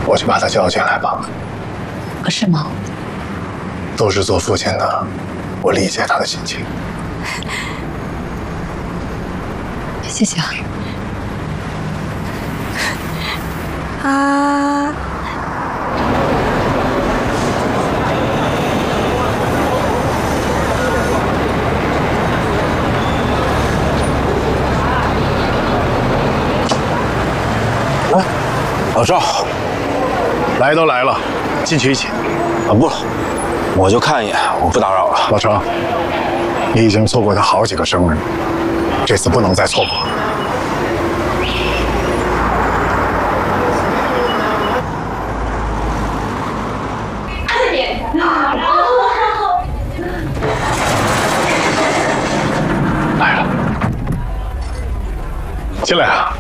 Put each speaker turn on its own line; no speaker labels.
我去把他叫进来吧。
是吗？
都是做父亲的，我理解他的心情。
谢谢啊。
啊。
来，老赵，来都来了，进去一起。
不了，我就看一眼，我不打扰了。
老程，你已经错过他好几个生日，这次不能再错过了。来了，进来啊！